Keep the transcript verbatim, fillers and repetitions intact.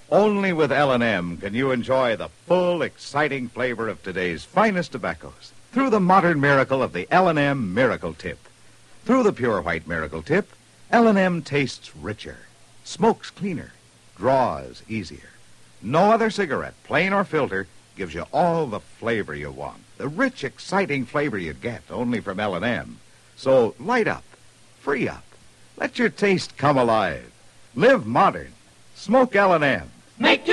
Only with L and M can you enjoy the full, exciting flavor of today's finest tobaccos through the modern miracle of the L and M Miracle Tip. Through the pure white Miracle Tip, L and M tastes richer, smokes cleaner, draws easier. No other cigarette, plain or filter, gives you all the flavor you want. The rich, exciting flavor you get only from L and M. So light up, free up, let your taste come alive. Live modern. Smoke L and M. Make